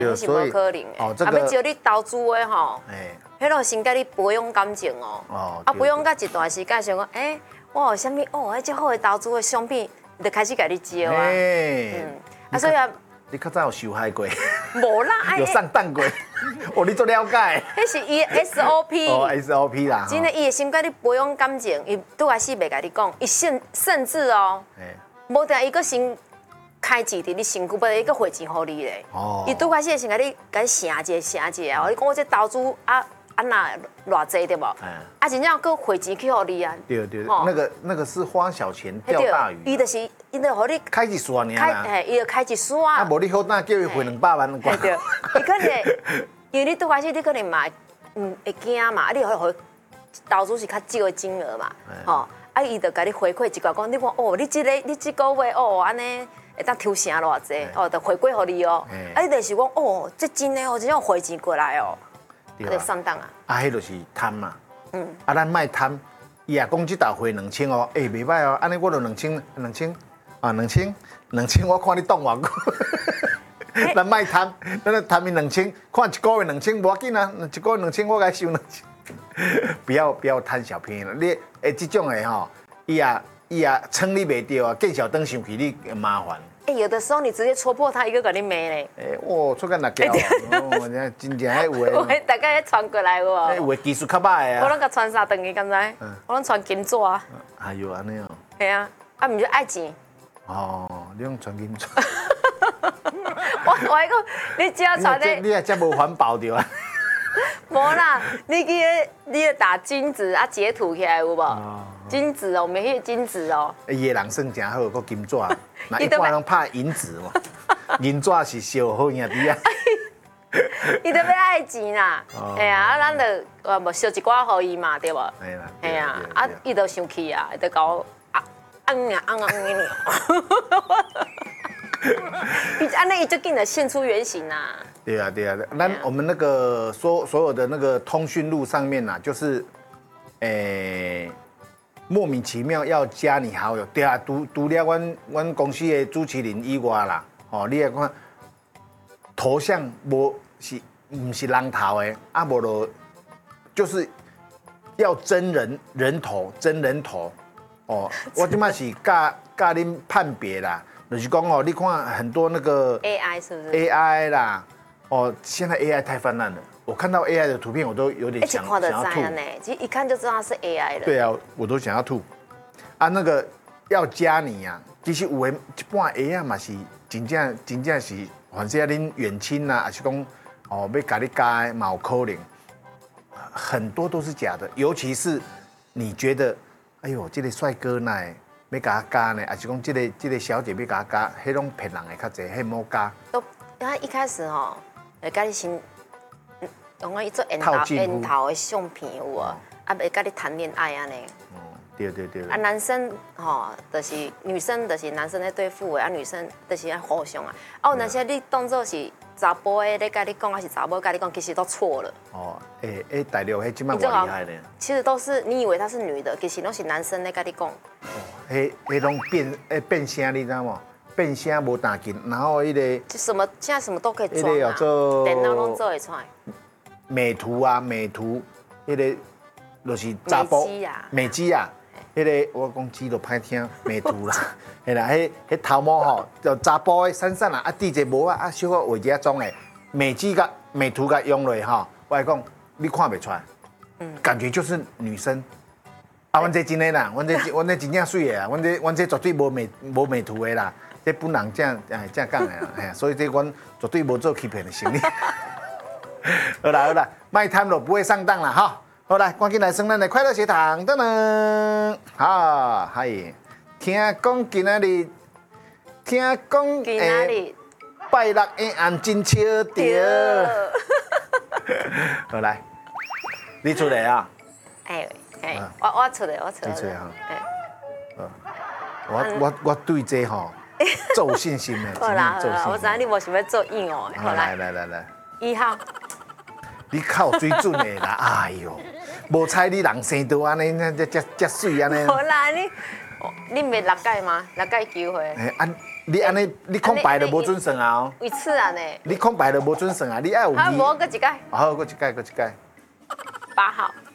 那是无可能的。 哦，这个要招你投资的吼，迄种先甲你培养感情哦。 哦， 啊，培养到一段时间，想讲，我有啥物哦，迄只好的投资的商品，就开始甲你招啊。啊，所以啊， 你较早有受害过？ 无啦， 有上当过？哦，你做了解？ 迄是伊 SOP。 哦 ，SOP 啦。 真的，伊会先甲你培养感情，伊拄开始袂甲你讲，伊甚至哦，无定伊个先开钱伫你身躯，不然伊个汇钱互你咧。哦。伊拄开始先甲你成一个，哦，你讲我这投资啊那偌济对无？啊，真正佫汇钱去互你啊。 对，那个是花小钱钓大鱼。 伊就是，伊就互你开一撮尔啦。 伊就开一撮。 啊，无你好胆叫伊汇200万。 对，伊可能，因为你拄开始你可能嘛，会惊嘛，啊，你互投资是较少的金额嘛，吼，啊，伊就甲你回馈一寡，讲你看哦，你这个月哦，安尼会当抽成偌济，哦，就回馈互你哦，啊，你就是讲哦，这真的哦，真正汇钱过来哦，啊，就上当啊。 啊，迄就是贪嘛。啊，咱莫贪，伊也讲这道汇2000哦，袂歹哦，安尼我就2000，啊，2000，我看你当偌久。咱莫贪，咱贪伊2000，看一个月2000无要紧啊，一个月2000我该收2000。不要贪小便宜了，你这种的吼，伊也撑你袂着啊，见小灯上去你麻烦。 有的时候你直接戳破他，一个给你骂嘞。 哇，出干哪叫？哦，真正迄有诶。大概传过来有无？ 有诶技术较歹啊。 我拢甲传3顿去，敢知？我拢传金纸啊。 哎呦，安尼哦。 系啊，啊，毋是爱钱。 哦，你用传金纸。 我讲，你只要传咧。 你也真无环保着啊。 无啦，你去打金子啊，截图起来有无？金子哦，没迄个金子哦。 伊个人算真好，个金纸，那一般拢拍银纸嘛，银纸是烧好兄弟啊。 伊都要爱钱啦，哎呀，啊，咱就无烧一寡互伊嘛，对无？ 系啦， 系啊，啊，伊就生气啊，就搞伊安尼伊就紧的现出原形啦。 对啊，我们那个所有的那个通讯录上面呐，就是，莫名其妙要加你好友，对啊，除了阮公司的主持人以外啦，哦，你来看头像无是人头的，啊无就是要真人头，哦，我即摆是教恁判别啦，就是讲哦，你看很多那个 AI 是不是 ？AI 啦，哦，现在 AI 太泛滥了。我看到 AI 的图片，我都有点想要吐。 其实一看就知道它是 AI 的。 对啊，我都想要吐。啊，那个要加你啊，其实有的一半 AI 嘛是真正是，反正恁远亲啊，还是讲哦要甲你加的嘛有可能，很多都是假的。尤其是你觉得，哎呦，这个帅哥呢要甲他加呢，还是讲这个小姐要甲他加，迄种骗人的较济，迄冇加。 都，他一开始吼，会甲你先。用个伊做烟头的相片有无？啊，会甲你谈恋爱安尼。 对。 啊，男生吼，就是女生，就是男生在对付的，啊，女生就是要互相啊。哦，那些你当做是查甫的在甲你讲，还是查某甲你讲，其实都错了。 哦，大陆迄即摆蛮厉害的。 其实都是你以为他是女的，其实都是男生在甲你讲。 哦，迄拢变声，你知道吗？变声无弹紧，然后迄个。 什么现在什么都可以装啊，电脑拢做会出来。美图，迄个就是查甫美肌啊，迄个我讲肌都歹听，美图啦，嘿啦，迄头毛吼，就查甫的闪闪啦，啊，滴者无啊，小可画几种诶，美肌甲美图甲用落吼，我来讲你看袂出来，感觉就是女生。啊，阮这真诶啦，阮这真正水诶啊，阮这绝对无美图诶啦，这本人正讲诶啦，嘿，所以这阮绝对无做欺骗的生意。好啦，卖贪了不会上当了哈。好来，赶紧来生咱的快乐学堂，等等。好，嗨，听讲今仔日拜六的暗真笑着。好来，你出来啊？ 我出来。 你出来哈。我对这吼，做信心的。 好啦，我知影你无想要做硬哦。 好来。 1号。 你靠水准的啦，哎呦，无猜你人生都安尼，这水安尼。 好啦， 你袂6届吗？6届机会。 你安尼你空白就无准算啊！ 一次啊呢？ 你空白就无准算啊！你爱有啊，无搁一届。 好，搁一届，搁一届。 8号。